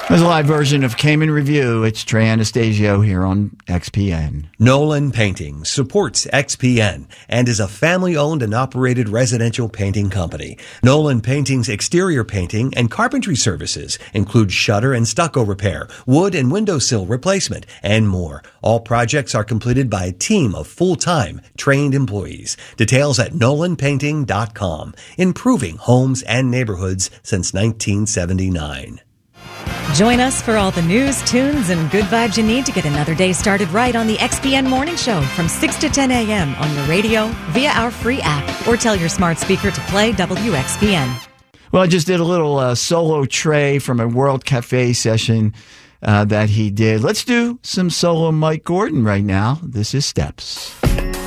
There's a live version of Cayman Review. It's Trey Anastasio here on XPN. Nolan Painting supports XPN and is a family-owned and operated residential painting company. Nolan Painting's exterior painting and carpentry services include shutter and stucco repair, wood and windowsill replacement, and more. All projects are completed by a team of full-time, trained employees. Details at nolanpainting.com. Improving homes and neighborhoods since 1979. Join us for all the news, tunes, and good vibes you need to get another day started right on the XPN Morning Show from 6 to 10 a.m. on your radio, via our free app, or tell your smart speaker to play WXPN. Well, I just did a little solo Trey from a World Cafe session that he did. Let's do some solo Mike Gordon right now. This is Steps.